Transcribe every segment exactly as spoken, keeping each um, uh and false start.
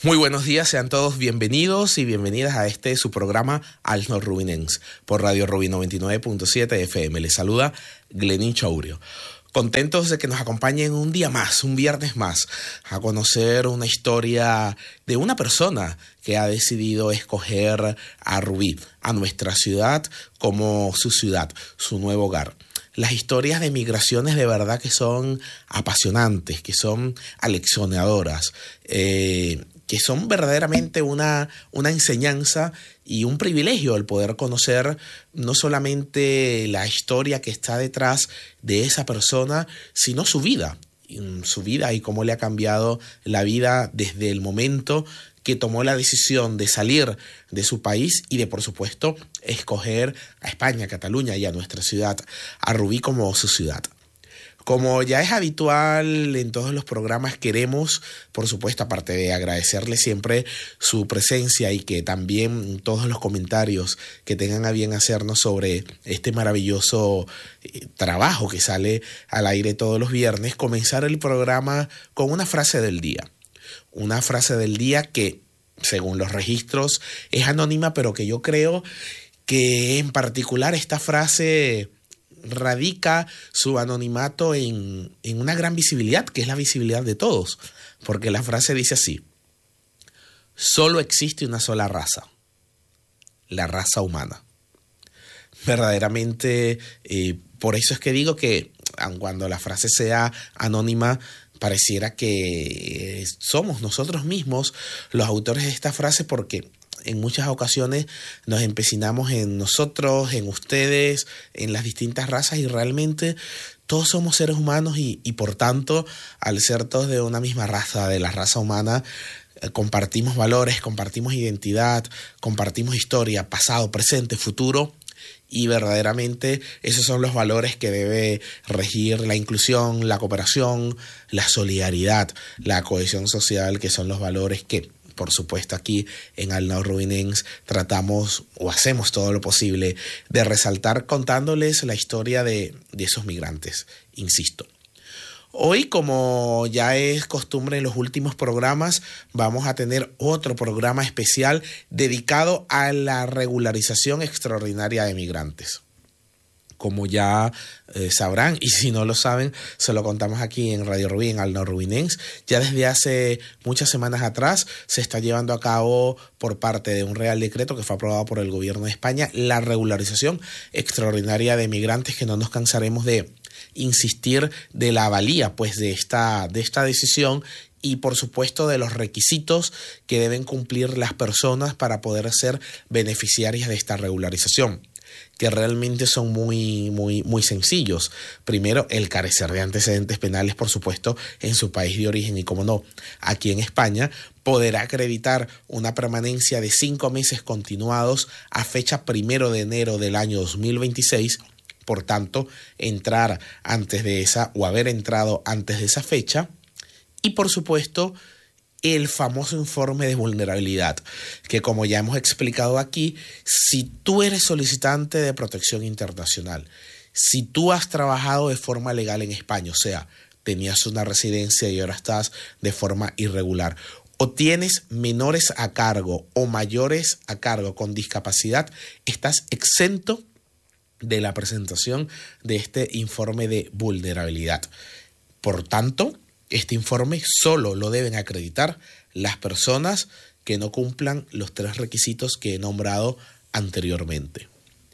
Muy buenos días, sean todos bienvenidos y bienvenidas a este su programa Alno Rubinense por Radio Rubin noventa y nueve punto siete F M. Les saluda Glenín Chaurio. Contentos de que nos acompañen un día más, un viernes más, a conocer una historia de una persona que ha decidido escoger a Rubí, a nuestra ciudad, como su ciudad, su nuevo hogar. Las historias de migraciones de verdad que son apasionantes, que son aleccionadoras, eh, que son verdaderamente una, una enseñanza y un privilegio el poder conocer no solamente la historia que está detrás de esa persona, sino su vida, su vida y cómo le ha cambiado la vida desde el momento que tomó la decisión de salir de su país y de, por supuesto, escoger a España, a Cataluña y a nuestra ciudad, a Rubí como su ciudad. Como ya es habitual en todos los programas, queremos, por supuesto, aparte de agradecerle siempre su presencia y que también todos los comentarios que tengan a bien hacernos sobre este maravilloso eh, trabajo que sale al aire todos los viernes, comenzar el programa con una frase del día. Una frase del día que, según los registros, es anónima, pero que yo creo que en particular esta frase radica su anonimato en, en una gran visibilidad, que es la visibilidad de todos, porque la frase dice así: solo existe una sola raza, la raza humana. Verdaderamente, eh, por eso es que digo que aun cuando la frase sea anónima, pareciera que somos nosotros mismos los autores de esta frase, porque en muchas ocasiones nos empecinamos en nosotros, en ustedes, en las distintas razas, y realmente todos somos seres humanos y, y por tanto, al ser todos de una misma raza, de la raza humana, eh, compartimos valores, compartimos identidad, compartimos historia, pasado, presente, futuro. Y verdaderamente esos son los valores que debe regir la inclusión, la cooperación, la solidaridad, la cohesión social, que son los valores que, por supuesto, aquí en Alno Rubinense tratamos o hacemos todo lo posible de resaltar contándoles la historia de, de esos migrantes, insisto. Hoy, como ya es costumbre en los últimos programas, vamos a tener otro programa especial dedicado a la regularización extraordinaria de migrantes. Como ya eh, sabrán, y si no lo saben, se lo contamos aquí en Radio Rubin, Alno Rubinense. Ya desde hace muchas semanas atrás se está llevando a cabo por parte de un Real Decreto que fue aprobado por el Gobierno de España la regularización extraordinaria de migrantes, que no nos cansaremos de insistir de la valía pues de esta, de esta decisión y por supuesto de los requisitos que deben cumplir las personas para poder ser beneficiarias de esta regularización, que realmente son muy, muy, muy sencillos. Primero, el carecer de antecedentes penales, por supuesto, en su país de origen y, como no, aquí en España, poder acreditar una permanencia de cinco meses continuados a fecha primero de enero del año dos mil veintiséis. Por tanto, entrar antes de esa o haber entrado antes de esa fecha. Y, por supuesto, el famoso informe de vulnerabilidad, que como ya hemos explicado aquí, si tú eres solicitante de protección internacional, si tú has trabajado de forma legal en España, o sea, tenías una residencia y ahora estás de forma irregular, o tienes menores a cargo o mayores a cargo con discapacidad, estás exento de la presentación de este informe de vulnerabilidad. Por tanto, este informe solo lo deben acreditar las personas que no cumplan los tres requisitos que he nombrado anteriormente.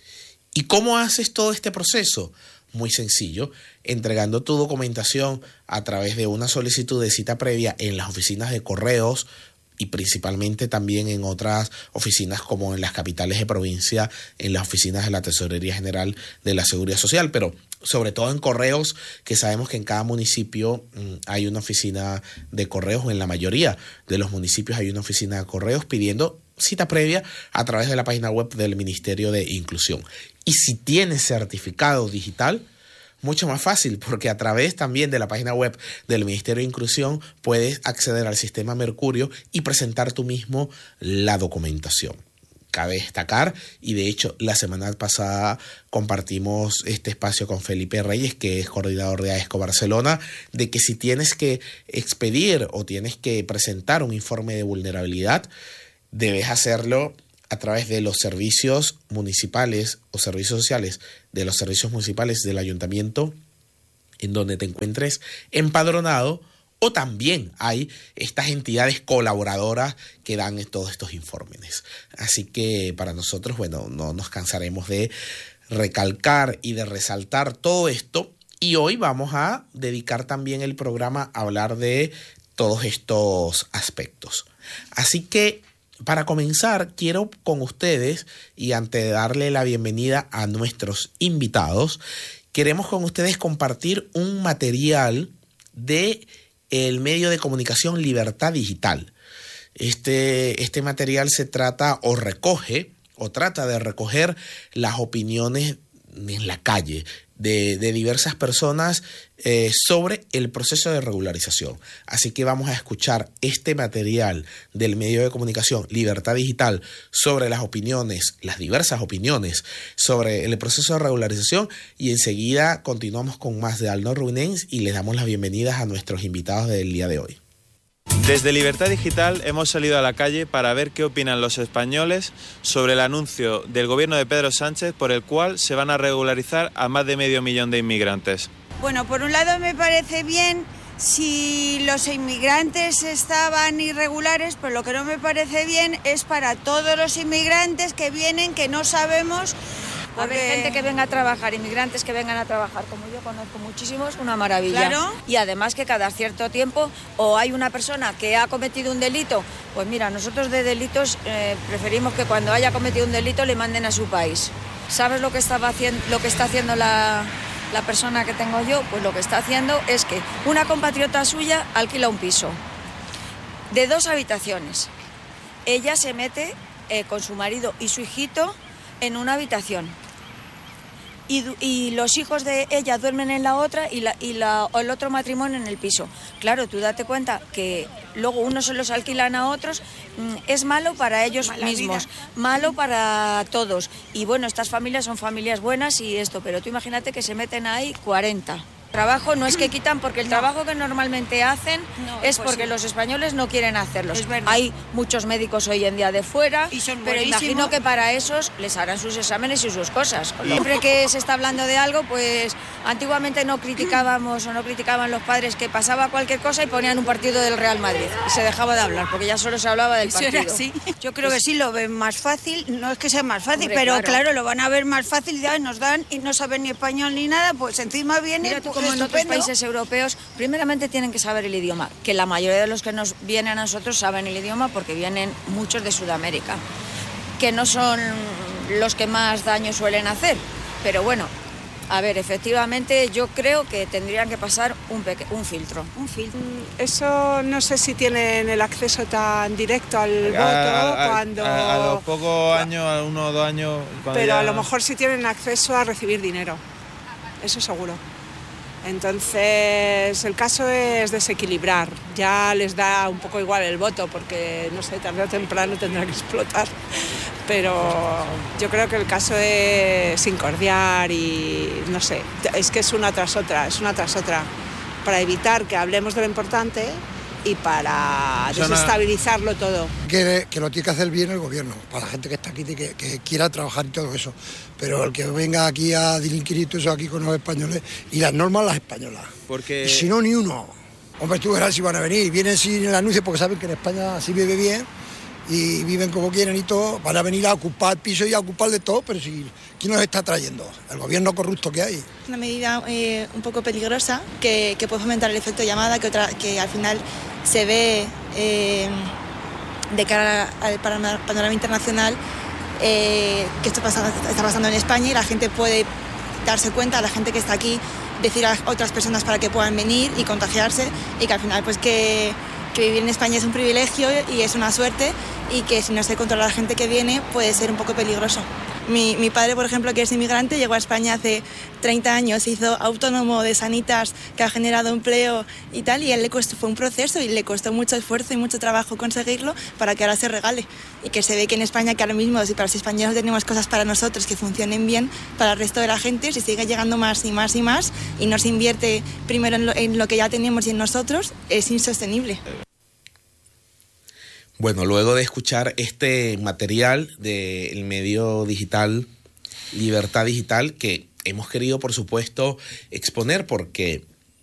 ¿Y cómo haces todo este proceso? Muy sencillo, entregando tu documentación a través de una solicitud de cita previa en las oficinas de correos y principalmente también en otras oficinas como en las capitales de provincia, en las oficinas de la Tesorería General de la Seguridad Social, pero sobre todo en correos, que sabemos que en cada municipio mmm, hay una oficina de correos, o en la mayoría de los municipios hay una oficina de correos, pidiendo cita previa a través de la página web del Ministerio de Inclusión. Y si tienes certificado digital, mucho más fácil, porque a través también de la página web del Ministerio de Inclusión puedes acceder al sistema Mercurio y presentar tú mismo la documentación. cabe destacar, y de hecho la semana pasada compartimos este espacio con Felipe Reyes, que es coordinador de AESCO Barcelona, de que si tienes que expedir o tienes que presentar un informe de vulnerabilidad, debes hacerlo a través de los servicios municipales o servicios sociales, de los servicios municipales del ayuntamiento en donde te encuentres empadronado, o también hay estas entidades colaboradoras que dan todos estos informes. Así que para nosotros, bueno, no nos cansaremos de recalcar y de resaltar todo esto. Y hoy vamos a dedicar también el programa a hablar de todos estos aspectos. Así que para comenzar, quiero con ustedes, y antes de darle la bienvenida a nuestros invitados, queremos con ustedes compartir un material de el medio de comunicación Libertad Digital. Este, este material se trata o recoge o trata de recoger las opiniones en la calle de, de diversas personas eh, sobre el proceso de regularización. Así que vamos a escuchar este material del medio de comunicación Libertad Digital sobre las opiniones, las diversas opiniones sobre el proceso de regularización, y enseguida continuamos con más de Alnor Ruinens y les damos las bienvenidas a nuestros invitados del día de hoy. Desde Libertad Digital hemos salido a la calle para ver qué opinan los españoles sobre el anuncio del gobierno de Pedro Sánchez por el cual se van a regularizar a más de medio millón de inmigrantes. Bueno, por un lado me parece bien si los inmigrantes estaban irregulares, pero lo que no me parece bien es para todos los inmigrantes que vienen, que no sabemos. A ver, gente que venga a trabajar, inmigrantes que vengan a trabajar, como yo conozco muchísimos, una maravilla. Claro. Y además que cada cierto tiempo o hay una persona que ha cometido un delito, pues mira, nosotros de delitos eh, preferimos que cuando haya cometido un delito le manden a su país. ¿Sabes lo que estaba haciendo, lo que está haciendo la, la persona que tengo yo? Pues lo que está haciendo es que una compatriota suya alquila un piso de dos habitaciones. Ella se mete eh, con su marido y su hijito en una habitación. Y, y los hijos de ella duermen en la otra y, la, y la, el otro matrimonio en el piso. Claro, tú date cuenta que luego unos se los alquilan a otros, es malo para ellos Mala mismos, vida. malo para todos. Y bueno, estas familias son familias buenas y esto, pero tú imagínate que se meten ahí cuarenta. Trabajo no es que quitan, porque el no. trabajo que normalmente hacen no, es porque sí. los españoles no quieren hacerlos. Hay muchos médicos hoy en día de fuera, y son pero imagino que para esos les harán sus exámenes y sus cosas. Siempre que se está hablando de algo, pues antiguamente no criticábamos o no criticaban los padres que pasaba cualquier cosa y ponían un partido del Real Madrid y se dejaba de hablar, porque ya solo se hablaba del partido. Sí. Yo creo pues, que sí lo ven más fácil, no es que sea más fácil, hombre, pero claro. claro, lo van a ver más fácil, ya nos dan y no saben ni español ni nada, pues encima viene... Mira, como en otros países europeos, primeramente tienen que saber el idioma, que la mayoría de los que nos vienen a nosotros saben el idioma porque vienen muchos de Sudamérica, que no son los que más daño suelen hacer, pero bueno, a ver, efectivamente yo creo que tendrían que pasar un, peque- un filtro. Un filtro. Eso no sé si tienen el acceso tan directo al a, voto a, a, cuando... A, a los pocos años, a uno o dos años... Pero ya... a lo mejor sí tienen acceso a recibir dinero, eso seguro. Entonces el caso es desequilibrar, ya les da un poco igual el voto porque no sé, tarde o temprano tendrá que explotar, pero yo creo que el caso es incordiar y no sé, es que es una tras otra, es una tras otra, para evitar que hablemos de lo importante y para desestabilizarlo todo. Que, que lo tiene que hacer bien el gobierno, para la gente que está aquí, que, que quiera trabajar y todo eso. Pero el que venga aquí a delinquir y todo eso aquí con los españoles, y las normas las españolas. Porque... Y si no, ni uno. Hombre, tú verás si van a venir. Vienen sin el anuncio porque saben que en España sí vive bien y viven como quieren y todo. Van a venir a ocupar piso y a ocupar de todo, pero si, ¿quién nos está trayendo? El gobierno corrupto que hay. Una medida eh, un poco peligrosa que, que puede fomentar el efecto llamada, que, otra, que al final se ve eh, de cara al panorama internacional eh, que esto pasa, está pasando en España, y la gente puede darse cuenta, la gente que está aquí, decir a otras personas para que puedan venir y contagiarse, y que al final pues que, que vivir en España es un privilegio y es una suerte, y que si no se controla la gente que viene puede ser un poco peligroso. Mi, mi padre, por ejemplo, que es inmigrante, llegó a España hace treinta años, se hizo autónomo de Sanitas, que ha generado empleo y tal, y a él le costó, fue un proceso y le costó mucho esfuerzo y mucho trabajo conseguirlo para que ahora se regale. Y que se ve que en España, que ahora mismo, si para los españoles tenemos cosas para nosotros que funcionen bien, para el resto de la gente, si sigue llegando más y más y más y no se invierte primero en lo, en lo que ya tenemos y en nosotros, es insostenible. Bueno, luego de escuchar este material del medio digital Libertad Digital, que hemos querido, por supuesto, exponer porque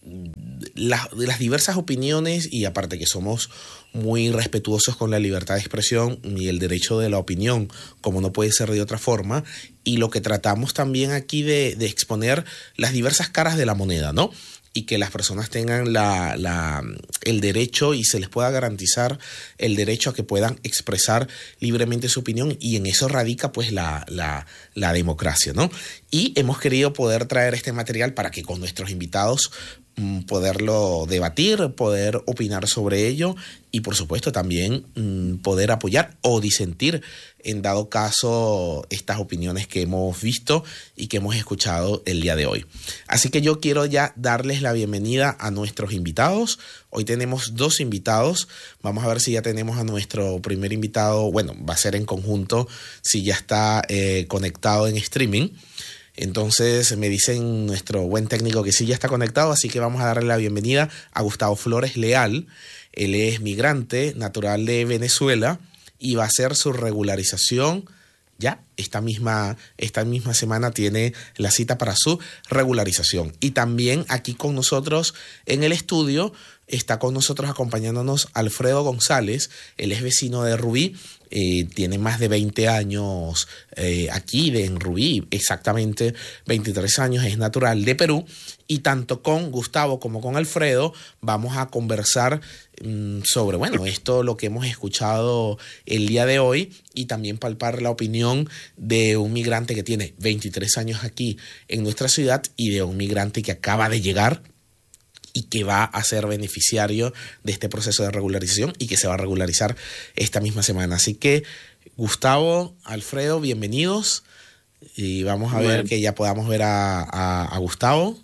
la, las diversas opiniones, y aparte que somos muy respetuosos con la libertad de expresión y el derecho de la opinión, como no puede ser de otra forma, y lo que tratamos también aquí de, de exponer las diversas caras de la moneda, ¿no? Y que las personas tengan la, la, el derecho y se les pueda garantizar el derecho a que puedan expresar libremente su opinión, y en eso radica pues la, la, la democracia, ¿no? Y hemos querido poder traer este material para que con nuestros invitados mmm, poderlo debatir, poder opinar sobre ello y por supuesto también mmm, poder apoyar o disentir en dado caso estas opiniones que hemos visto y que hemos escuchado el día de hoy. Así que yo quiero ya darles la bienvenida a nuestros invitados. Hoy tenemos dos invitados. Vamos a ver si ya tenemos a nuestro primer invitado. Bueno, va a ser en conjunto si ya está eh, conectado en streaming. Entonces me dicen nuestro buen técnico que sí ya está conectado, así que vamos a darle la bienvenida a Gustavo Flores Leal. Él es migrante, natural de Venezuela, y va a hacer su regularización ya esta misma, esta misma semana tiene la cita para su regularización. Y también aquí con nosotros en el estudio está con nosotros acompañándonos Alfredo González. Él es vecino de Rubí, eh, tiene más de veinte años eh, aquí de, en Rubí, exactamente veintitrés años, es natural de Perú. Y tanto con Gustavo como con Alfredo vamos a conversar mmm, sobre, bueno, esto lo que hemos escuchado el día de hoy, y también palpar la opinión de un migrante que tiene veintitrés años aquí en nuestra ciudad y de un migrante que acaba de llegar y que va a ser beneficiario de este proceso de regularización y que se va a regularizar esta misma semana. Así que, Gustavo, Alfredo, bienvenidos, y vamos a ver que ya podamos ver a, a, a Gustavo.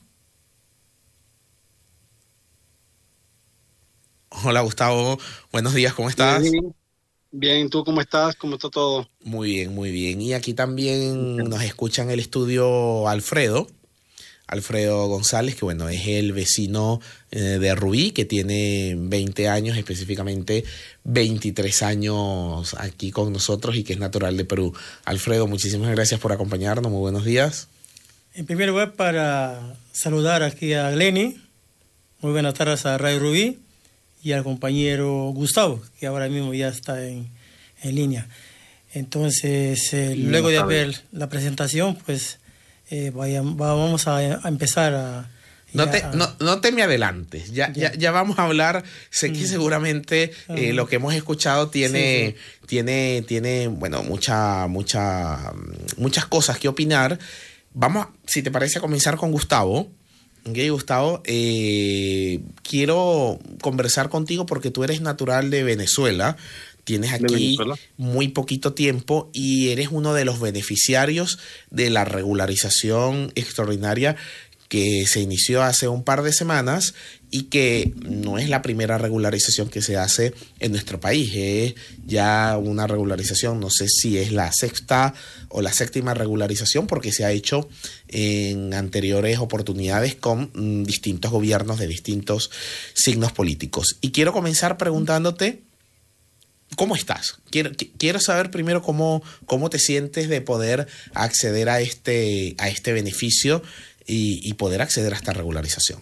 Hola, Gustavo, buenos días, ¿cómo estás? Bien, bien, ¿tú cómo estás? ¿Cómo está todo? Muy bien, muy bien. Y aquí también nos escucha en el estudio Alfredo, Alfredo González, que bueno, es el vecino eh, de Rubí, que tiene veinte años, específicamente veintitrés años aquí con nosotros y que es natural de Perú. Alfredo, muchísimas gracias por acompañarnos, muy buenos días. En primer lugar, para saludar aquí a Glenny, muy buenas tardes a Radio Rubí, y al compañero Gustavo, que ahora mismo ya está en, en línea. Entonces, eh, luego de ver la presentación, pues eh, vaya, vamos a, a empezar a... No te, no, no te me adelantes, ya, ya. ya, ya vamos a hablar. Sé que mm. seguramente eh, uh-huh. lo que hemos escuchado tiene, sí, sí. tiene, tiene bueno, mucha, mucha, muchas cosas que opinar. Vamos, si te parece, a comenzar con Gustavo. Ok, Gustavo, eh, quiero conversar contigo porque tú eres natural de Venezuela, tienes aquí Venezuela. muy poquito tiempo y eres uno de los beneficiarios de la regularización extraordinaria que se inició hace un par de semanas y que no es la primera regularización que se hace en nuestro país. Es ya una regularización, no sé si es la sexta o la séptima regularización, porque se ha hecho en anteriores oportunidades con mm, distintos gobiernos de distintos signos políticos. Y quiero comenzar preguntándote, ¿cómo estás? Quiero, quiero saber primero cómo, cómo te sientes de poder acceder a este, a este beneficio y, y poder acceder a esta regularización.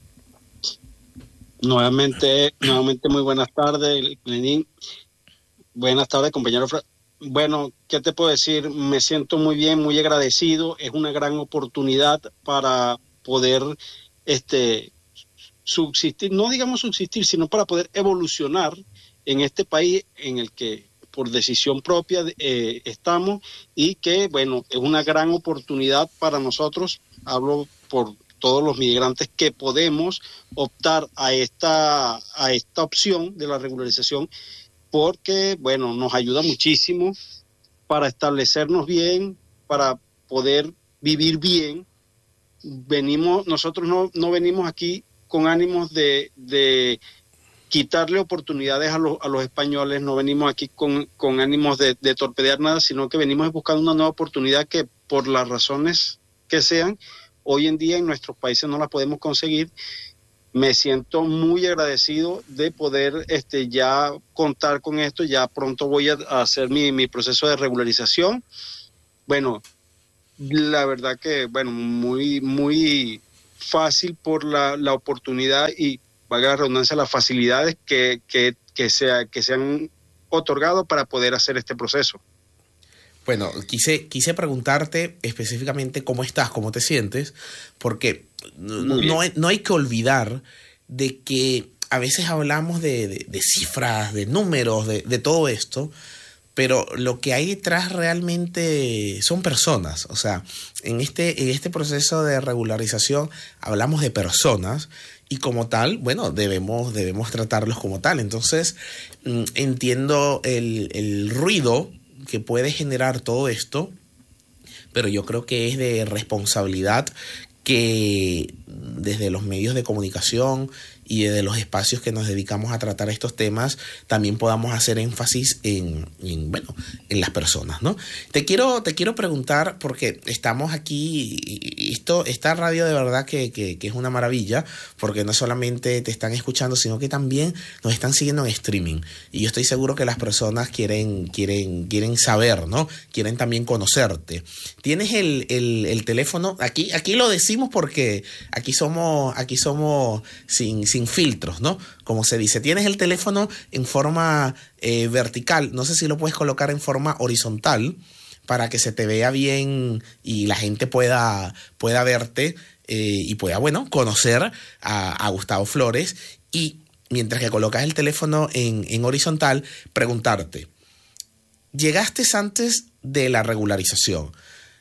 Nuevamente, nuevamente muy buenas tardes, Lenín. Buenas tardes, compañero. Bueno, ¿qué te puedo decir? Me siento muy bien, muy agradecido. Es una gran oportunidad para poder este, subsistir, no digamos subsistir, sino para poder evolucionar en este país en el que por decisión propia eh, estamos, y que, bueno, es una gran oportunidad para nosotros. Hablo por todos los migrantes que podemos optar a esta, a esta opción de la regularización, porque, bueno, nos ayuda muchísimo para establecernos bien, para poder vivir bien. Venimos, nosotros no, no venimos aquí con ánimos de, de quitarle oportunidades a los, a los españoles, no venimos aquí con, con ánimos de, de torpedear nada, sino que venimos buscando una nueva oportunidad que por las razones que sean, hoy en día en nuestros países no la podemos conseguir. Me siento muy agradecido de poder este, ya contar con esto, ya pronto voy a, a hacer mi, mi proceso de regularización. Bueno, la verdad que, bueno, muy, muy fácil por la, la oportunidad y, valga la redundancia, las facilidades que, que, que, sea, que se han otorgado para poder hacer este proceso. Bueno, quise, quise preguntarte específicamente cómo estás, cómo te sientes, porque no hay, no hay que olvidar de que a veces hablamos de, de, de cifras, de números, de, de todo esto, pero lo que hay detrás realmente son personas. O sea, en este, en este proceso de regularización hablamos de personas y como tal, bueno, debemos, debemos tratarlos como tal. Entonces, entiendo el, el ruido que puede generar todo esto, pero yo creo que es de responsabilidad que desde los medios de comunicación y desde los espacios que nos dedicamos a tratar estos temas también podamos hacer énfasis en, en bueno, en las personas, ¿no? Te quiero, te quiero preguntar, porque estamos aquí, esto, esta radio de verdad que, que, que es una maravilla, porque no solamente te están escuchando, sino que también nos están siguiendo en streaming. Y yo estoy seguro que las personas quieren, quieren, quieren saber, ¿no? Quieren también conocerte. Tienes el, el, el teléfono, aquí, aquí lo decimos porque aquí somos, aquí somos sin, sin filtros, ¿no? Como se dice, tienes el teléfono en forma eh, vertical, no sé si lo puedes colocar en forma horizontal para que se te vea bien y la gente pueda, pueda verte eh, y pueda, bueno, conocer a, a Gustavo Flores. Y mientras que colocas el teléfono en, en horizontal, preguntarte, llegaste antes de la regularización.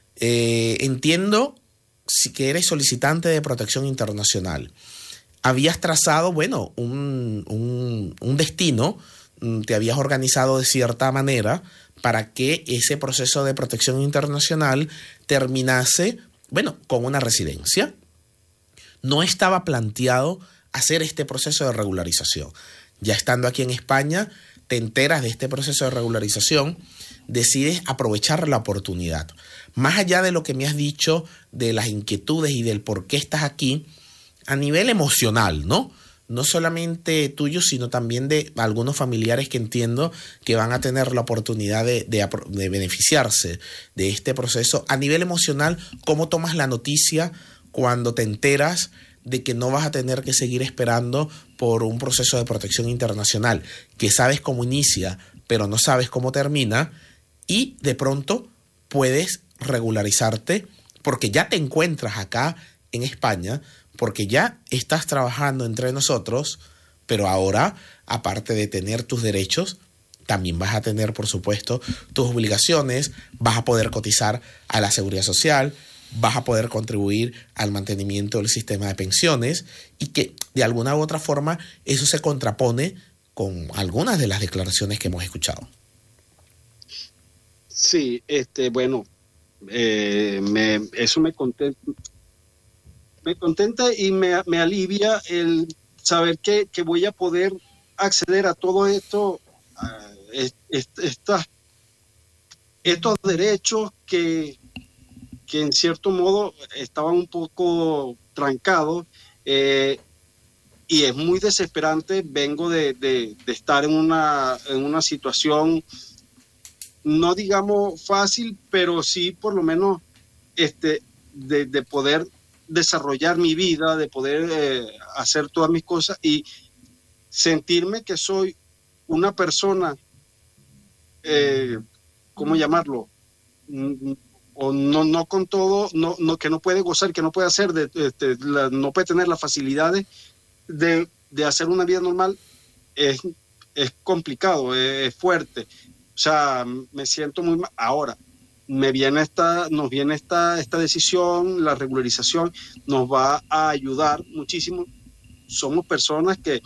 Eh, entiendo si que eres solicitante de protección internacional. Habías trazado, bueno, un, un, un destino, te habías organizado de cierta manera para que ese proceso de protección internacional terminase, bueno, con una residencia. No estaba planteado hacer este proceso de regularización. Ya estando aquí en España, te enteras de este proceso de regularización, decides aprovechar la oportunidad. Más allá de lo que me has dicho, de las inquietudes y del por qué estás aquí, a nivel emocional, ¿no? No solamente tuyo, sino también de algunos familiares que entiendo que van a tener la oportunidad de, de, de beneficiarse de este proceso. A nivel emocional, ¿cómo tomas la noticia cuando te enteras de que no vas a tener que seguir esperando por un proceso de protección internacional, que sabes cómo inicia, pero no sabes cómo termina, y de pronto puedes regularizarte porque ya te encuentras acá en España, porque ya estás trabajando entre nosotros, pero ahora, aparte de tener tus derechos, también vas a tener, por supuesto, tus obligaciones, vas a poder cotizar a la seguridad social, vas a poder contribuir al mantenimiento del sistema de pensiones, y que de alguna u otra forma eso se contrapone con algunas de las declaraciones que hemos escuchado. Sí, este, bueno, eh, me, eso me contenta. Me contenta y me, me alivia el saber que, que voy a poder acceder a todo esto, a est, est, estas, estos derechos que, que en cierto modo estaban un poco trancados, eh, y es muy desesperante. Vengo de, de, de estar en una, en una situación, no digamos fácil, pero sí por lo menos este, de, de poder desarrollar mi vida, de poder eh, hacer todas mis cosas y sentirme que soy una persona, eh, ¿cómo llamarlo? O no, no con todo, no, no, que no puede gozar, que no puede hacer, de, de, de, la, no puede tener las facilidades de, de hacer una vida normal, es, es complicado, es, es fuerte. O sea, me siento muy mal. Ahora, me viene esta, nos viene esta, esta decisión, la regularización nos va a ayudar muchísimo. Somos personas que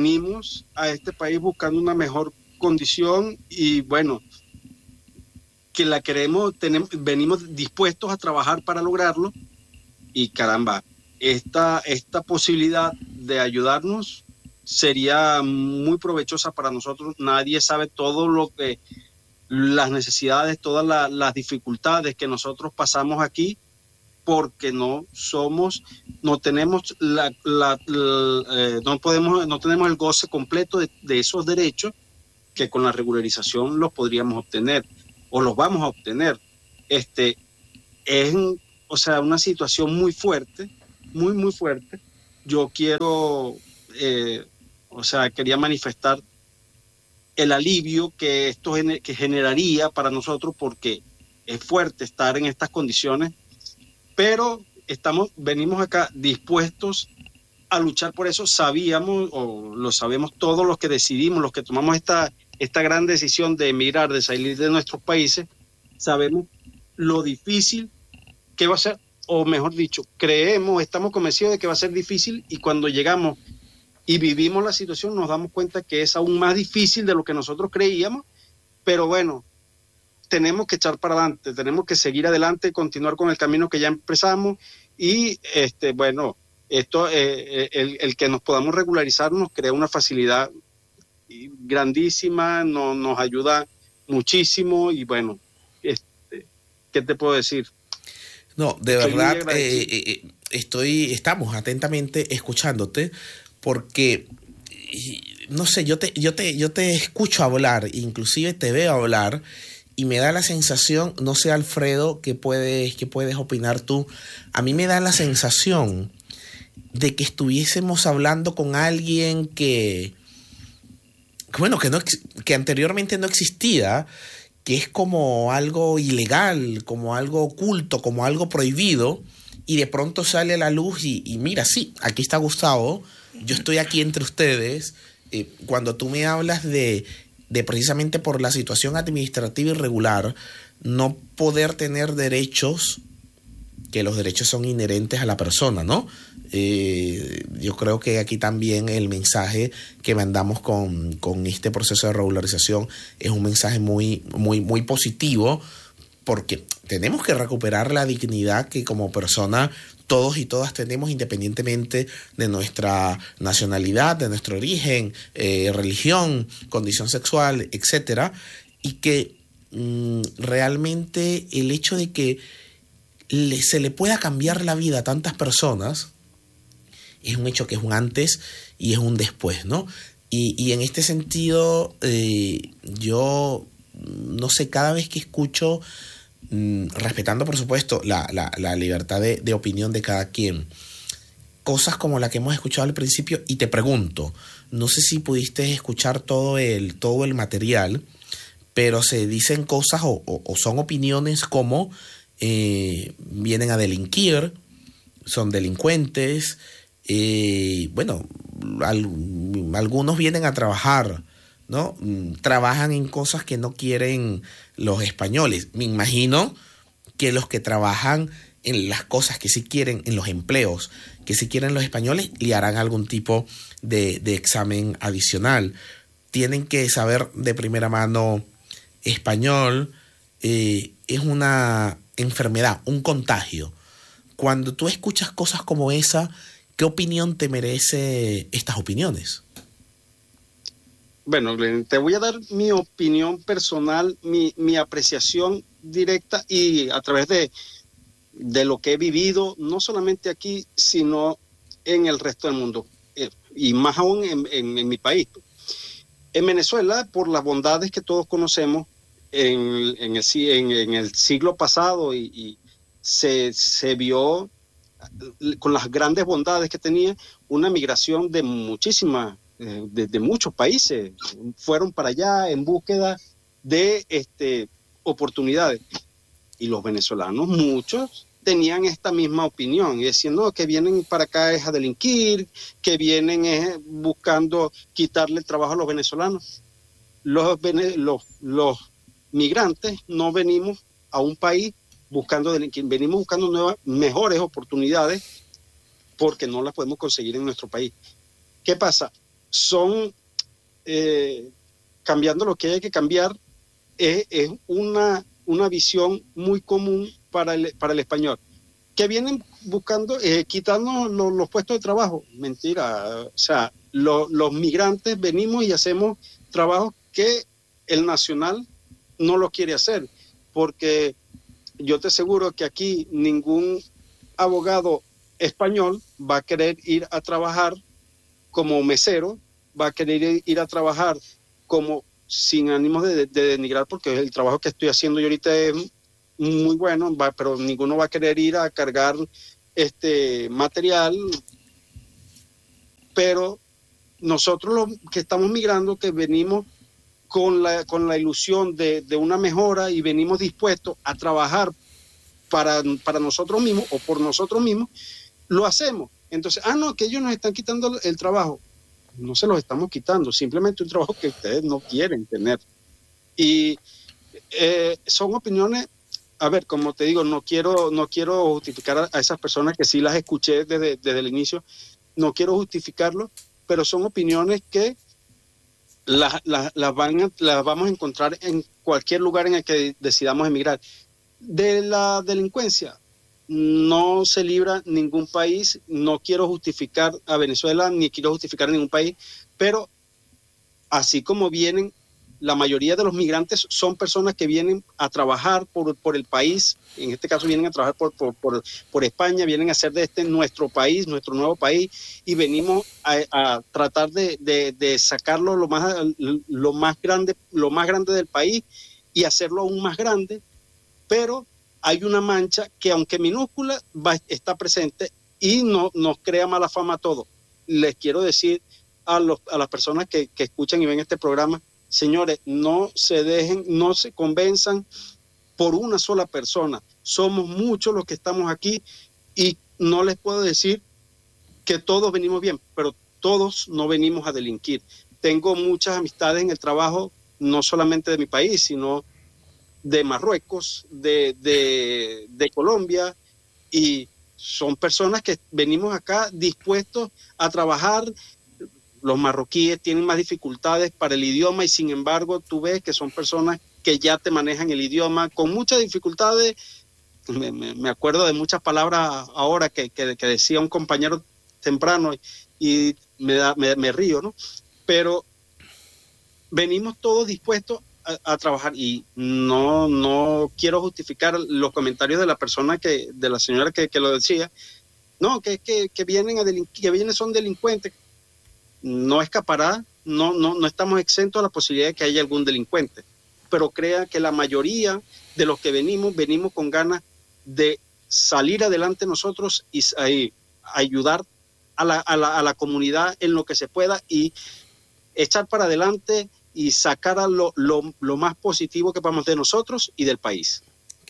venimos a este país buscando una mejor condición y bueno, que la queremos, tenemos, venimos dispuestos a trabajar para lograrlo y caramba, esta, esta posibilidad de ayudarnos sería muy provechosa para nosotros. Nadie sabe todo lo que, las necesidades, todas la, las dificultades que nosotros pasamos aquí porque no somos, no tenemos la, la, la eh, no podemos, no tenemos el goce completo de, de esos derechos que con la regularización los podríamos obtener o los vamos a obtener. Este es, o sea, una situación muy fuerte, muy muy fuerte. Yo quiero, eh, o sea, quería manifestar el alivio que esto gener, que generaría para nosotros, porque es fuerte estar en estas condiciones, pero estamos, venimos acá dispuestos a luchar por eso. Sabíamos, o lo sabemos todos los que decidimos, los que tomamos esta, esta gran decisión de emigrar, de salir de nuestros países, sabemos lo difícil que va a ser, o mejor dicho, creemos, estamos convencidos de que va a ser difícil, y cuando llegamos y vivimos la situación nos damos cuenta que es aún más difícil de lo que nosotros creíamos, pero bueno, tenemos que echar para adelante, tenemos que seguir adelante, continuar con el camino que ya empezamos, y este bueno, esto eh, el, el que nos podamos regularizar nos crea una facilidad grandísima, no, nos ayuda muchísimo, y bueno, este, ¿qué te puedo decir? No, de estoy verdad eh, eh, estoy, estamos atentamente escuchándote, porque no sé, yo te, yo te, yo te escucho hablar, inclusive te veo hablar, y me da la sensación, no sé, Alfredo, ¿qué puedes, qué puedes opinar tú? A mí me da la sensación de que estuviésemos hablando con alguien que, bueno, que, no, que anteriormente no existía, que es como algo ilegal, como algo oculto, como algo prohibido, y de pronto sale a la luz y, y mira, sí, aquí está Gustavo, yo estoy aquí entre ustedes. Eh, cuando tú me hablas de, de precisamente por la situación administrativa irregular, no poder tener derechos, que los derechos son inherentes a la persona, ¿no? Eh, yo creo que aquí también el mensaje que mandamos con, con este proceso de regularización es un mensaje muy, muy, muy positivo, porque tenemos que recuperar la dignidad que como persona todos y todas tenemos, independientemente de nuestra nacionalidad, de nuestro origen, eh, religión, condición sexual, etcétera, y que mmm, realmente el hecho de que le, se le pueda cambiar la vida a tantas personas es un hecho que es un antes y es un después, ¿no? Y, y en este sentido, eh, yo no sé, cada vez que escucho, respetando por supuesto la, la, la libertad de, de opinión de cada quien, cosas como la que hemos escuchado al principio, y te pregunto, no sé si pudiste escuchar todo el, todo el material, pero se dicen cosas o, o, o son opiniones como eh, vienen a delinquir, son delincuentes, eh, bueno, al, algunos vienen a trabajar, ¿no? Trabajan en cosas que no quieren los españoles. Me imagino que los que trabajan en las cosas que sí quieren, en los empleos que sí quieren los españoles, le harán algún tipo de, de examen adicional. Tienen que saber de primera mano español. Eh, es una enfermedad, un contagio. Cuando tú escuchas cosas como esa, ¿qué opinión te merece estas opiniones? Bueno, Glenn, te voy a dar mi opinión personal, mi, mi apreciación directa, y a través de, de lo que he vivido, no solamente aquí, sino en el resto del mundo, eh, y más aún en, en, en mi país. En Venezuela, por las bondades que todos conocemos, en, en, el, en, en el siglo pasado, y, y se, se vio con las grandes bondades que tenía, una migración de muchísimas De, de muchos países, fueron para allá en búsqueda de este, oportunidades, y los venezolanos, muchos, tenían esta misma opinión, y decían, no, que vienen para acá es a delinquir, que vienen es buscando quitarle el trabajo a los venezolanos. Los, los, los migrantes no venimos a un país buscando delinquir, venimos buscando nuevas, mejores oportunidades, porque no las podemos conseguir en nuestro país. ¿Qué pasa? Son, eh, cambiando lo que hay que cambiar, es, es una una visión muy común para el, para el español, que vienen buscando, eh, quitarnos lo, los puestos de trabajo. Mentira, o sea, lo, los migrantes venimos y hacemos trabajos que el nacional no lo quiere hacer, porque yo te aseguro que aquí ningún abogado español va a querer ir a trabajar como mesero, va a querer ir a trabajar como sin ánimos de, de denigrar, porque el trabajo que estoy haciendo yo ahorita es muy bueno, va, pero ninguno va a querer ir a cargar este material. Pero nosotros los que estamos migrando, que venimos con la, con la ilusión de, de una mejora y venimos dispuestos a trabajar para, para nosotros mismos o por nosotros mismos, lo hacemos. Entonces, ah, no, que ellos nos están quitando el trabajo. No se los estamos quitando, simplemente un trabajo que ustedes no quieren tener. Y eh, son opiniones, a ver, como te digo, no quiero, no quiero justificar a, a esas personas que sí las escuché desde, desde el inicio, no quiero justificarlo, pero son opiniones que las, las, las, van a, las vamos a encontrar en cualquier lugar en el que decidamos emigrar. De la delincuencia no se libra ningún país, no quiero justificar a Venezuela ni quiero justificar a ningún país, pero así como vienen, la mayoría de los migrantes son personas que vienen a trabajar por, por el país, en este caso vienen a trabajar por, por, por, por España, vienen a hacer de este nuestro país, nuestro nuevo país, y venimos a, a tratar de, de, de sacarlo lo más, lo más grande, lo más grande del país y hacerlo aún más grande, pero hay una mancha que aunque minúscula va, está presente y no, nos crea mala fama a todos. Les quiero decir a, los, a las personas que, que escuchan y ven este programa, señores, no se dejen, no se convenzan por una sola persona. Somos muchos los que estamos aquí y no les puedo decir que todos venimos bien, pero todos no venimos a delinquir. Tengo muchas amistades en el trabajo, no solamente de mi país, sino de Marruecos, de, de, de Colombia, y son personas que venimos acá dispuestos a trabajar. Los marroquíes tienen más dificultades para el idioma y sin embargo tú ves que son personas que ya te manejan el idioma con muchas dificultades. Me, me, me acuerdo de muchas palabras ahora que, que, que decía un compañero temprano y me, da, me, me río, ¿no? Pero venimos todos dispuestos a, a trabajar y no, no quiero justificar los comentarios de la persona, que de la señora que, que lo decía. No, que, que, que vienen a delinqu- que vienen son delincuentes. No escapará, no, no, no estamos exentos a la posibilidad de que haya algún delincuente, pero crea que la mayoría de los que venimos, venimos con ganas de salir adelante nosotros y, y ayudar a la, a, la, a la comunidad en lo que se pueda y echar para adelante y sacar a lo, lo, lo más positivo que podamos de nosotros y del país.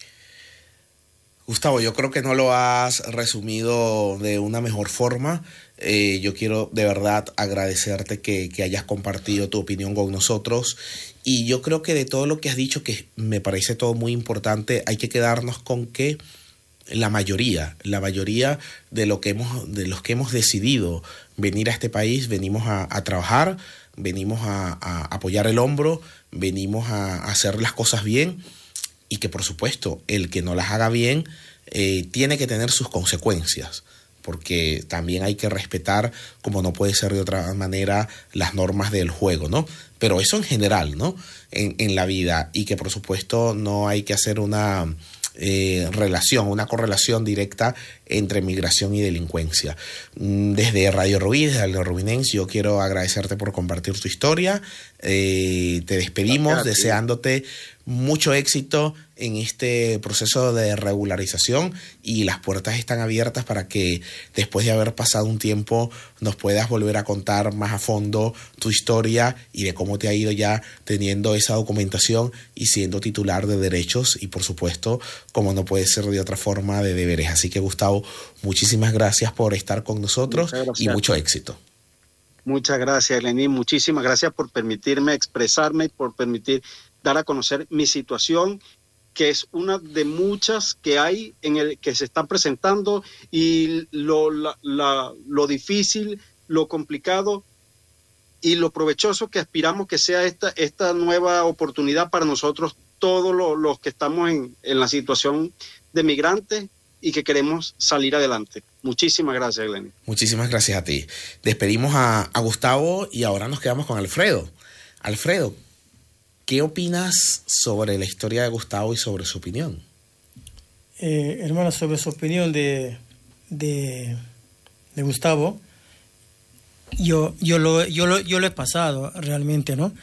Gustavo, yo creo que no lo has resumido de una mejor forma. Eh, yo quiero de verdad agradecerte que, que hayas compartido tu opinión con nosotros y yo creo que de todo lo que has dicho, que me parece todo muy importante, hay que quedarnos con que la mayoría, la mayoría de, lo que hemos, de los que hemos decidido venir a este país, venimos a, a trabajar, venimos a, a apoyar el hombro, venimos a, a hacer las cosas bien. Y que por supuesto el que no las haga bien eh, tiene que tener sus consecuencias, porque también hay que respetar, como no puede ser de otra manera, las normas del juego, ¿no? Pero eso en general, ¿no? En, en la vida, y que por supuesto no hay que hacer una eh, relación, una correlación directa entre migración y delincuencia. Desde Radio Rubí, desde el Rubinense, yo quiero agradecerte por compartir tu historia. Eh, te despedimos Gracias. deseándote mucho éxito en este proceso de regularización y las puertas están abiertas para que después de haber pasado un tiempo nos puedas volver a contar más a fondo tu historia y de cómo te ha ido ya teniendo esa documentación y siendo titular de derechos y por supuesto, como no puede ser de otra forma, de deberes. Así que Gustavo, muchísimas gracias por estar con nosotros y mucho éxito. Muchas gracias, Lenín. Muchísimas gracias por permitirme expresarme, por permitir dar a conocer mi situación, que es una de muchas que hay en el que se están presentando y lo, la, la, lo difícil, lo complicado y lo provechoso que aspiramos que sea esta, esta nueva oportunidad para nosotros todos los, los que estamos en, en la situación de migrantes y que queremos salir adelante. Muchísimas gracias, Glenny. Muchísimas gracias a ti. Despedimos a, a Gustavo y ahora nos quedamos con Alfredo. Alfredo, ¿qué opinas sobre la historia de Gustavo y sobre su opinión? Eh, hermano, sobre su opinión de, de, de Gustavo, yo, yo, lo, yo, lo, yo lo he pasado realmente, ¿no?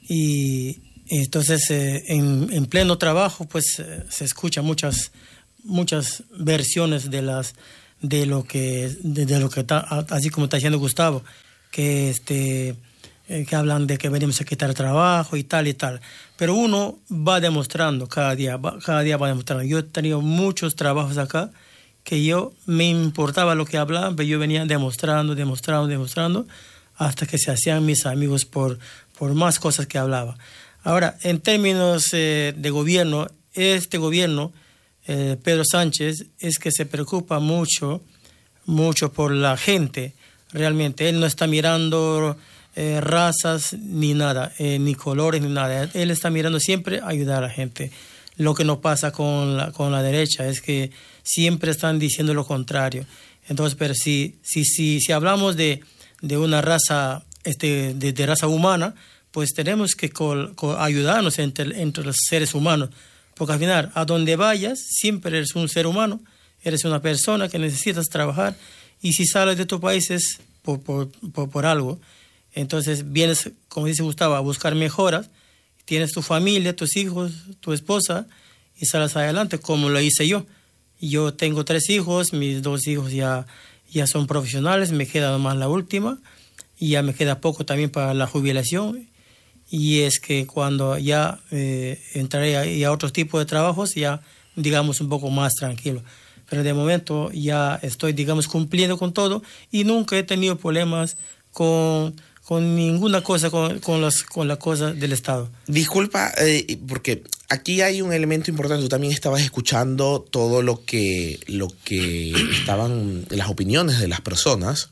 Y entonces eh, en, en pleno trabajo pues eh, se escuchan muchas, muchas versiones de, las, de lo que, de, de lo que está, así como está diciendo Gustavo, que este... que hablan de que venimos a quitar trabajo y tal y tal. Pero uno va demostrando cada día, va, cada día va demostrando. Yo he tenido muchos trabajos acá que yo me importaba lo que hablaban, pero yo venía demostrando, demostrando, demostrando, hasta que se hacían mis amigos por, por más cosas que hablaba. Ahora, en términos eh, de gobierno, este gobierno, eh, Pedro Sánchez, es que se preocupa mucho, mucho por la gente, realmente. Él no está mirando Eh, razas ni nada, eh, ni colores ni nada. Él está mirando siempre a ayudar a la gente. Lo que no pasa con la, con la derecha es que siempre están diciendo lo contrario. Entonces, pero si, si, si, si hablamos de, de una raza, este, de, de raza humana, pues tenemos que col, col, ayudarnos entre, entre los seres humanos. Porque al final, a donde vayas, siempre eres un ser humano, eres una persona que necesitas trabajar, y si sales de tu país es por, por, por, por algo. Entonces vienes, como dice Gustavo, a buscar mejoras, tienes tu familia, tus hijos, tu esposa, y sales adelante, como lo hice yo. Yo tengo tres hijos, mis dos hijos ya, ya son profesionales, me queda nomás la última, y ya me queda poco también para la jubilación, y es que cuando ya eh, entraré a, a otros tipos de trabajos, ya digamos un poco más tranquilo. Pero de momento ya estoy, digamos, cumpliendo con todo, y nunca he tenido problemas con... con ninguna cosa, con, con, las, con la cosa del Estado. Disculpa, eh, porque aquí hay un elemento importante. Tú también estabas escuchando todo lo que, lo que estaban, las opiniones de las personas.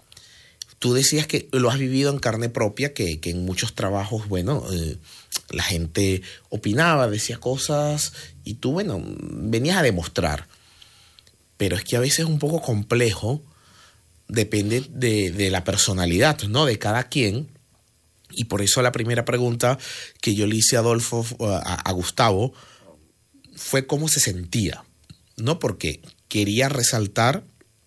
Tú decías que lo has vivido en carne propia, que, que en muchos trabajos, bueno, eh, la gente opinaba, decía cosas, y tú, bueno, venías a demostrar. Pero es que a veces es un poco complejo. Depende de, de la personalidad, ¿no? De cada quien. Y por eso la primera pregunta que yo le hice a Adolfo, a, a Gustavo, fue cómo se sentía, ¿no? Porque quería resaltar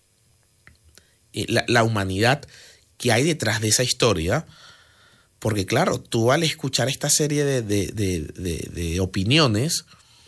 eh, la, la humanidad que hay detrás de esa historia. Porque claro, tú al escuchar esta serie de, de, de, de, de opiniones,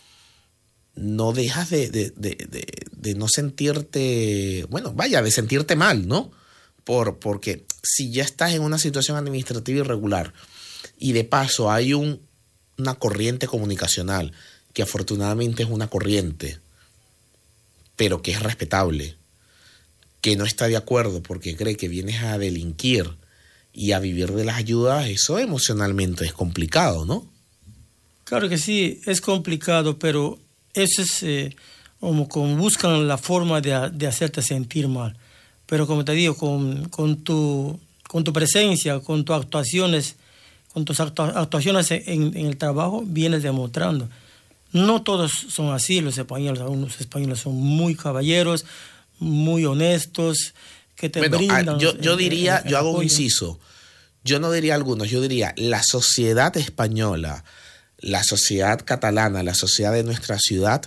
no dejas de, de, de, de, de no sentirte, bueno, vaya, de sentirte mal, ¿no? Por, porque si ya estás en una situación administrativa irregular y de paso hay un, una corriente comunicacional, que afortunadamente es una corriente, pero que es respetable, que no está de acuerdo porque cree que vienes a delinquir y a vivir de las ayudas, eso emocionalmente es complicado, ¿no? Claro que sí, es complicado, pero eso es eh, como, como buscan la forma de, de hacerte sentir mal. Pero como te digo, con, con, tu, con tu presencia, con tus actuaciones, con tus actuaciones en, en el trabajo, vienes demostrando. No todos son así los españoles, algunos españoles son muy caballeros, muy honestos, que te bueno, brindan... Yo, yo el, diría, el, el yo hago apoyo. un inciso, yo no diría algunos, yo diría la sociedad española, la sociedad catalana, la sociedad de nuestra ciudad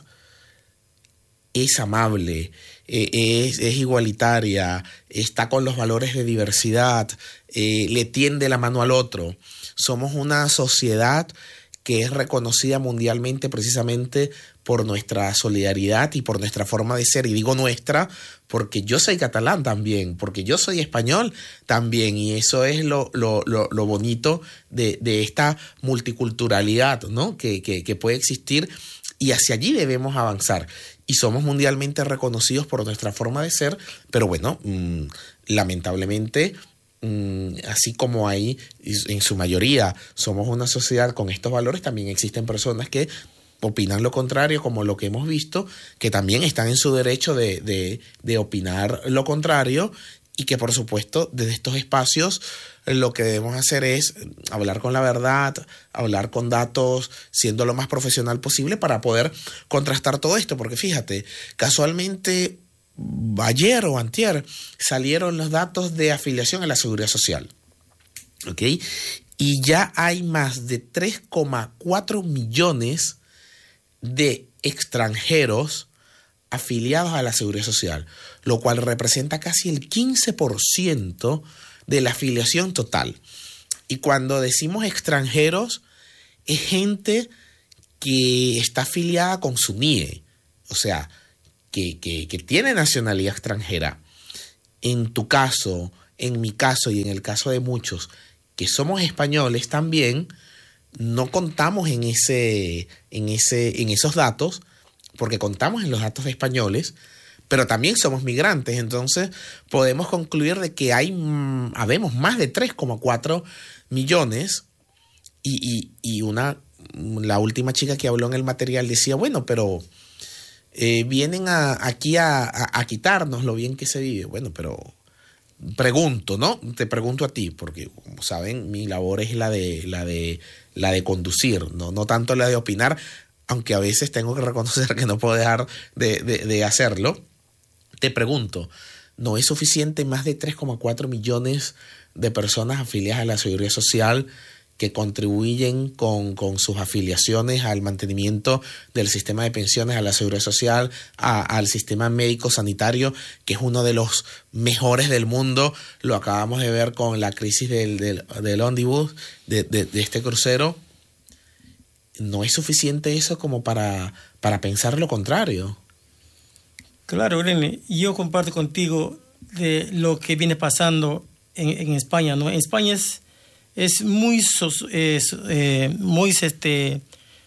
es amable, eh, es, es igualitaria, está con los valores de diversidad, eh, le tiende la mano al otro. Somos una sociedad que es reconocida mundialmente precisamente por nuestra solidaridad y por nuestra forma de ser. Y digo nuestra porque yo soy catalán también, porque yo soy español también, y eso es lo, lo, lo, lo bonito de, de esta multiculturalidad, ¿no? que, que, que puede existir, y hacia allí debemos avanzar. Y somos mundialmente reconocidos por nuestra forma de ser, pero bueno, mmm, lamentablemente... así como ahí en su mayoría somos una sociedad con estos valores, también existen personas que opinan lo contrario, como lo que hemos visto, que también están en su derecho de, de, de opinar lo contrario, y que por supuesto desde estos espacios lo que debemos hacer es hablar con la verdad, hablar con datos, siendo lo más profesional posible para poder contrastar todo esto, porque fíjate, casualmente ayer o antier salieron los datos de afiliación a la Seguridad Social, ¿ok? Y ya hay más de tres coma cuatro millones de extranjeros afiliados a la Seguridad Social, lo cual representa casi el quince por ciento de la afiliación total. Y cuando decimos extranjeros, es gente que está afiliada con su N I E, o sea, que, que, que tiene nacionalidad extranjera. En tu caso, en mi caso y en el caso de muchos que somos españoles también, no contamos en, ese, en, ese, en esos datos, porque contamos en los datos de españoles, pero también somos migrantes. Entonces podemos concluir de que hay, mmm, habemos más de tres coma cuatro millones y, y, y una, la última chica que habló en el material decía, bueno, pero eh, vienen a, aquí a, a, a quitarnos lo bien que se vive. Bueno, pero pregunto, ¿no? Te pregunto a ti, porque como saben, mi labor es la de, la de, la de conducir, ¿no? No tanto la de opinar, aunque a veces tengo que reconocer que no puedo dejar de, de, de hacerlo. Te pregunto, ¿no es suficiente más de tres coma cuatro millones de personas afiliadas a la Seguridad Social que contribuyen con, con sus afiliaciones al mantenimiento del sistema de pensiones, a la Seguridad Social, a, al sistema médico sanitario, que es uno de los mejores del mundo? Lo acabamos de ver con la crisis del, del, del ómnibus, de, de, de este crucero. ¿No es suficiente eso como para, para pensar lo contrario? Claro, René, yo comparto contigo de lo que viene pasando en, en España, ¿no? En España es, es muy, es, eh, muy, este,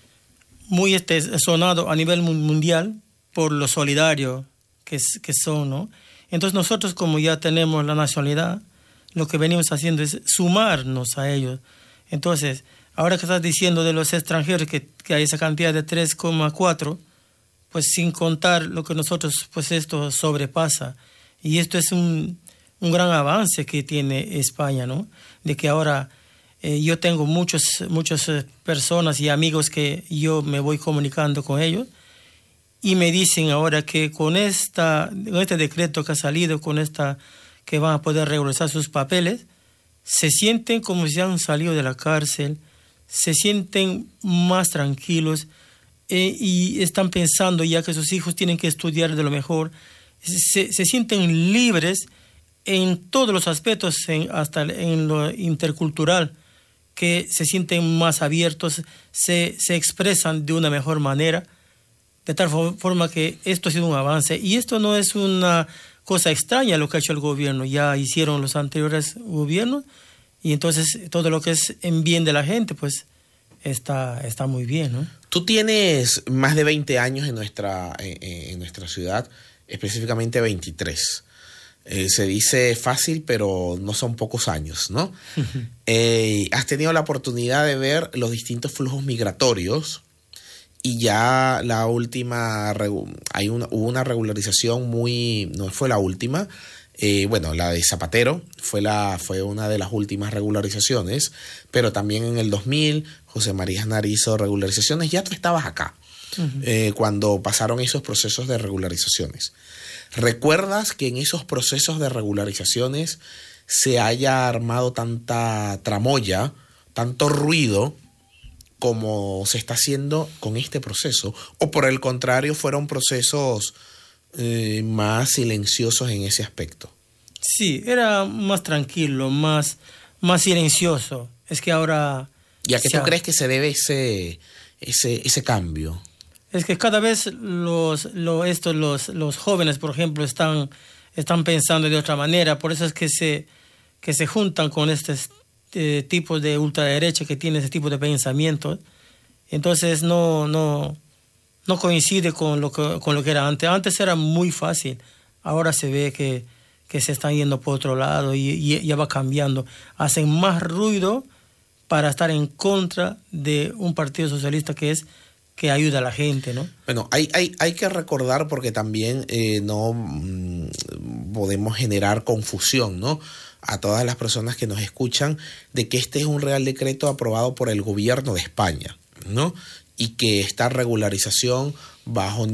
muy este, sonado a nivel mundial por lo solidario que, es, que son, ¿no? Entonces nosotros, como ya tenemos la nacionalidad, lo que venimos haciendo es sumarnos a ellos. Entonces, ahora que estás diciendo de los extranjeros que, que hay esa cantidad de tres coma cuatro, pues sin contar lo que nosotros, pues esto sobrepasa. Y esto es un, un gran avance que tiene España, ¿no? De que ahora eh, yo tengo muchos, muchas personas y amigos que yo me voy comunicando con ellos y me dicen ahora que con, esta, con este decreto que ha salido, con esta que van a poder regularizar sus papeles, se sienten como si han salido de la cárcel, se sienten más tranquilos eh, y están pensando ya que sus hijos tienen que estudiar de lo mejor, se, se sienten libres en todos los aspectos, en, hasta en lo intercultural, que se sienten más abiertos, se, se expresan de una mejor manera, de tal forma que esto ha sido un avance. Y esto no es una cosa extraña lo que ha hecho el gobierno, ya hicieron los anteriores gobiernos, y entonces todo lo que es en bien de la gente, pues está, está muy bien, ¿no? Tú tienes más de veinte años en nuestra, en, en nuestra ciudad, específicamente veintitrés. Eh, se dice fácil, pero no son pocos años, ¿no? eh, has tenido la oportunidad de ver los distintos flujos migratorios y ya la última, hay una, hubo una regularización muy, no fue la última, eh, bueno, la de Zapatero fue, la, fue una de las últimas regularizaciones, pero también en el dos mil José María Aznar hizo regularizaciones, ya tú estabas acá. Uh-huh. eh, cuando pasaron esos procesos de regularizaciones. ¿Recuerdas que en esos procesos de regularizaciones se haya armado tanta tramoya, tanto ruido como se está haciendo con este proceso? ¿O por el contrario fueron procesos eh, más silenciosos en ese aspecto? Sí, era más tranquilo, más, más silencioso. Es que ahora... ¿Y a qué tú ha... crees que se debe ese, ese, ese cambio? Es que cada vez los, lo, estos, los, los jóvenes, por ejemplo, están, están pensando de otra manera. Por eso es que se, que se juntan con estos eh, tipos de ultraderecha que tienen ese tipo de pensamientos. Entonces no, no, no coincide con lo, que, con lo que era antes. Antes era muy fácil. Ahora se ve que, que se están yendo por otro lado y, y ya va cambiando. Hacen más ruido para estar en contra de un partido socialista que es... que ayuda a la gente, ¿no? Bueno, hay, hay, hay que recordar porque también eh, no podemos generar confusión, ¿no?, a todas las personas que nos escuchan, de que este es un Real Decreto aprobado por el gobierno de España, ¿no?, y que esta regularización bajo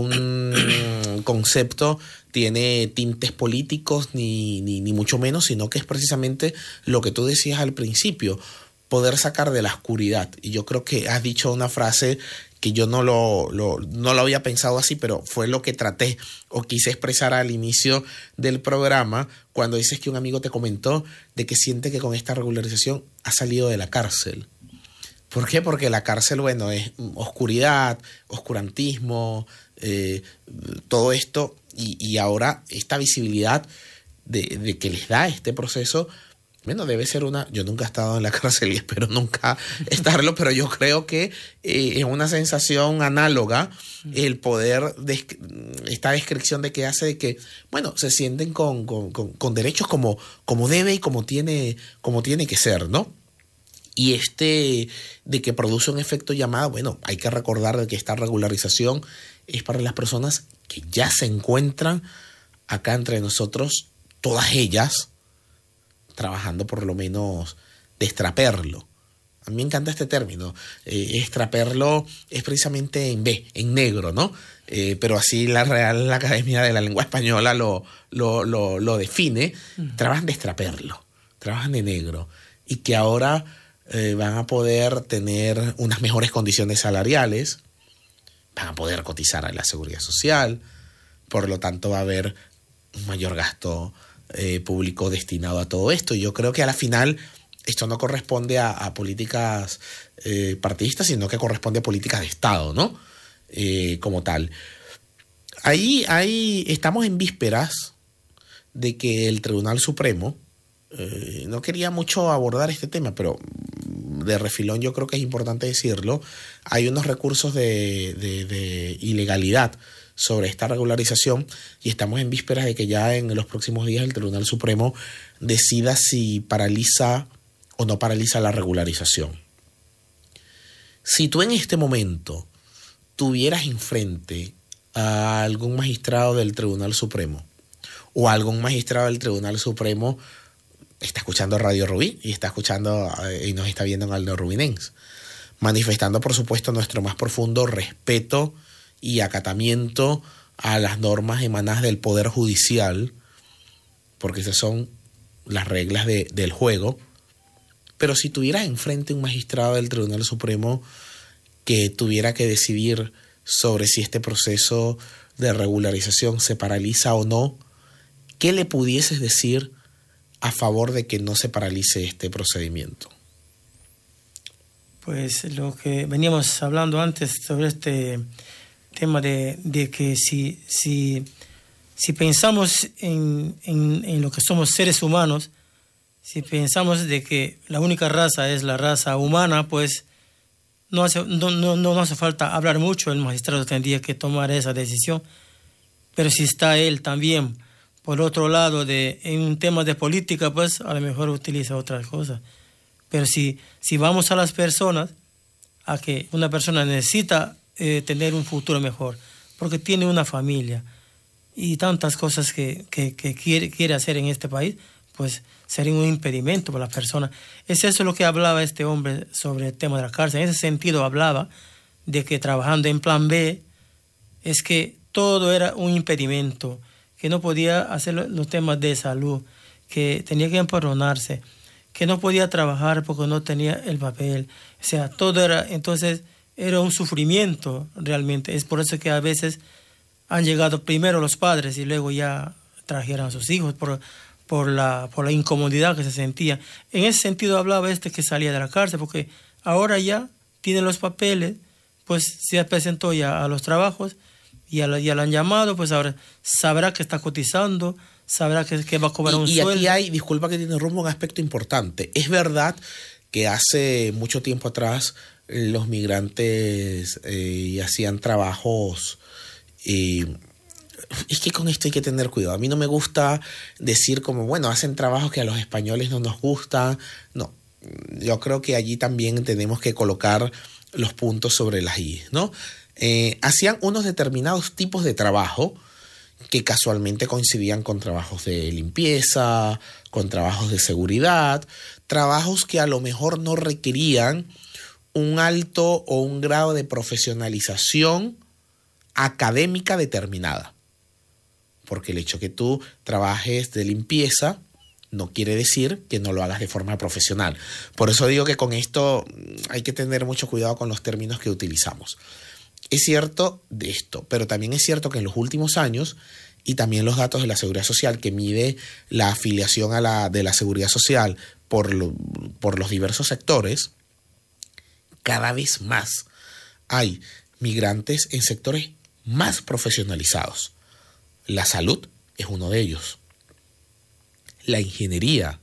ningún concepto tiene tintes políticos ni, ni, ni mucho menos, sino que es precisamente lo que tú decías al principio, poder sacar de la oscuridad. Y yo creo que has dicho una frase que yo no lo, lo, no lo había pensado así, pero fue lo que traté o quise expresar al inicio del programa, cuando dices que un amigo te comentó de que siente que con esta regularización ha salido de la cárcel. ¿Por qué? Porque la cárcel, bueno, es oscuridad, oscurantismo, eh, todo esto, y, y ahora esta visibilidad de, de que les da este proceso, bueno, debe ser una... Yo nunca he estado en la cárcel y espero nunca estarlo, pero yo creo que eh, es una sensación análoga el poder, de, esta descripción de que hace de que, bueno, se sienten con, con, con, con derechos como, como debe y como tiene, como tiene que ser, ¿no? Y este de que produce un efecto llamada, bueno, hay que recordar de que esta regularización es para las personas que ya se encuentran acá entre nosotros, todas ellas trabajando por lo menos de extraperlo. A mí me encanta este término. Eh, extraperlo es precisamente en B, en negro, ¿no? Eh, pero así la Real Academia de la Lengua Española lo, lo, lo, lo define. Mm. Trabajan de extraperlo, trabajan de negro. Y que ahora eh, van a poder tener unas mejores condiciones salariales, van a poder cotizar a la Seguridad Social, por lo tanto va a haber un mayor gasto Eh, público destinado a todo esto. Y yo creo que a la final esto no corresponde a, a políticas eh, partidistas, sino que corresponde a políticas de Estado, ¿no? Eh, como tal. Ahí, ahí estamos en vísperas de que el Tribunal Supremo, eh, no quería mucho abordar este tema, pero de refilón yo creo que es importante decirlo, hay unos recursos de, de, de ilegalidad sobre esta regularización y estamos en vísperas de que ya en los próximos días el Tribunal Supremo decida si paraliza o no paraliza la regularización. Si tú en este momento tuvieras enfrente a algún magistrado del Tribunal Supremo o a algún magistrado del Tribunal Supremo, está escuchando Radio Rubí y está escuchando eh, y nos está viendo en Aldo Rubinense, manifestando por supuesto nuestro más profundo respeto y acatamiento a las normas emanadas del Poder Judicial, porque esas son las reglas de, del juego. Pero si tuvieras enfrente un magistrado del Tribunal Supremo que tuviera que decidir sobre si este proceso de regularización se paraliza o no, ¿qué le pudieses decir a favor de que no se paralice este procedimiento? Pues lo que veníamos hablando antes sobre este tema de, de que si, si, si pensamos en, en, en lo que somos seres humanos, si pensamos de que la única raza es la raza humana, pues no hace, no, no, no hace falta hablar mucho, el magistrado tendría que tomar esa decisión. Pero si está él también, por otro lado, de, en un tema de política, pues a lo mejor utiliza otras cosas. Pero si, si vamos a las personas, a que una persona necesita Eh, tener un futuro mejor, porque tiene una familia y tantas cosas que, que, que quiere, quiere hacer en este país, pues sería un impedimento para la persona. Es eso lo que hablaba este hombre sobre el tema de la cárcel. En ese sentido hablaba de que trabajando en plan B es que todo era un impedimento, que no podía hacer los temas de salud, que tenía que empadronarse, que no podía trabajar porque no tenía el papel. O sea, todo era, entonces era un sufrimiento realmente. Es por eso que a veces han llegado primero los padres y luego ya trajeron a sus hijos por, por, la, por la incomodidad que se sentía. En ese sentido hablaba este que salía de la cárcel, porque ahora ya tiene los papeles, pues se presentó ya a los trabajos, ya lo, ya lo han llamado, pues ahora sabrá que está cotizando, sabrá que, que va a cobrar y, un y sueldo. Y aquí hay, disculpa que te interrumpa, un aspecto importante. Es verdad que hace mucho tiempo atrás los migrantes eh, hacían trabajos, eh, es que con esto hay que tener cuidado. A mí no me gusta decir como, bueno, hacen trabajos que a los españoles no nos gustan. No, yo creo que allí también tenemos que colocar los puntos sobre las i, ¿no? Eh, hacían unos determinados tipos de trabajo que casualmente coincidían con trabajos de limpieza, con trabajos de seguridad, trabajos que a lo mejor no requerían un alto o un grado de profesionalización académica determinada. Porque el hecho que tú trabajes de limpieza no quiere decir que no lo hagas de forma profesional. Por eso digo que con esto hay que tener mucho cuidado con los términos que utilizamos. Es cierto de esto, pero también es cierto que en los últimos años, y también los datos de la Seguridad Social, que mide la afiliación a la, de la Seguridad Social por, lo, por los diversos sectores, cada vez más hay migrantes en sectores más profesionalizados. La salud es uno de ellos. La ingeniería